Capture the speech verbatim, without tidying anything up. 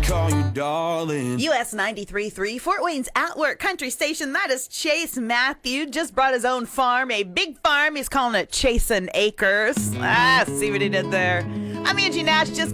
call you darling. U S ninety-three point three, Fort Wayne's At Work Country Station. That is Chase Matthew. Just brought his own farm, a big farm. He's calling it Chasin' Acres. Ah, see what he did there. I'm Angie Nash. Just